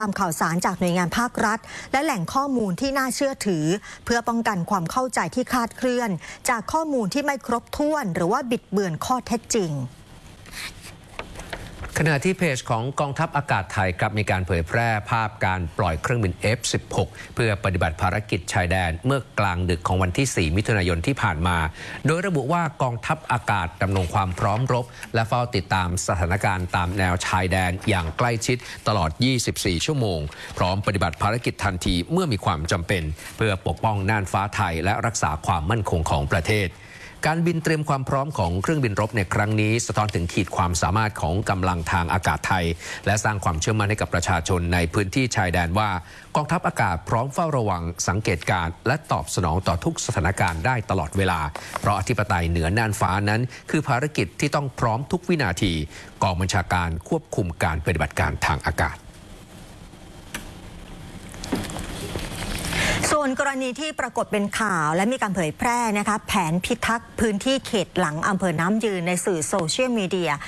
ตามข่าวสารจากหน่วยงานภาครัฐและแหล่งข้อมูลที่น่าเชื่อถือเพื่อป้องกันความเข้าใจที่คลาดเคลื่อนจากข้อมูลที่ไม่ครบถ้วนหรือว่าบิดเบือนข้อเท็จจริงขณะที่เพจของกองทัพอากาศไทยครับมีการเผยแพร่ภาพการปล่อยเครื่องบิน F-16 เพื่อปฏิบัติภารกิจชายแดนเมื่อกลางดึกของวันที่ 4 มิถุนายนที่ผ่านมาโดยระบุว่ากองทัพอากาศดำรงความพร้อมรบและเฝ้าติดตามสถานการณ์ตามแนวชายแดนอย่างใกล้ชิดตลอด 24 ชั่วโมงพร้อมปฏิบัติภารกิจทันทีเมื่อมีความจำเป็นเพื่อปกป้องน่านฟ้าไทยและรักษาความมั่นคงของประเทศการบินเตรียมความพร้อมของเครื่องบินรบในครั้งนี้สะท้อนถึงขีดความสามารถของกำลังทางอากาศไทยและสร้างความเชื่อมั่นให้กับประชาชนในพื้นที่ชายแดนว่ากองทัพอากาศพร้อมเฝ้าระวังสังเกตการณ์และตอบสนองต่อทุกสถานการณ์ได้ตลอดเวลาเพราะอธิปไตยเหนือน่านฟ้านั้นคือภารกิจที่ต้องพร้อมทุกวินาทีกองบัญชาการควบคุมการปฏิบัติการทางอากาศส่วนกรณีที่ปรากฏเป็นข่าวและมีการเผยแพร่นะคะแผนพิทักษ์พื้นที่เขตหลังอำเภอน้ำยืนในสื่อโซเชียลมีเดีย